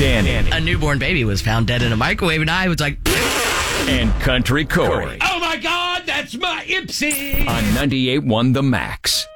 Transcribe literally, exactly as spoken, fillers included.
Danny. A newborn baby was found dead in a microwave, and I was like, And Country Corey. oh my God, that's my Ipsy! On ninety-eight point one The Max.